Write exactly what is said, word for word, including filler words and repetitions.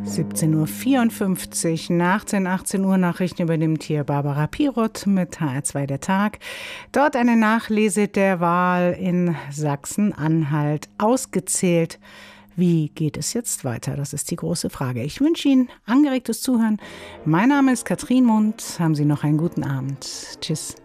siebzehn Uhr vierundfünfzig nach den achtzehn Uhr Nachrichten übernimmt hier Barbara Piroth mit H R zwei der Tag. Dort eine Nachlese der Wahl in Sachsen-Anhalt ausgezählt. Wie geht es jetzt weiter? Das ist die große Frage. Ich wünsche Ihnen angeregtes Zuhören. Mein Name ist Katrin Mund. Haben Sie noch einen guten Abend. Tschüss.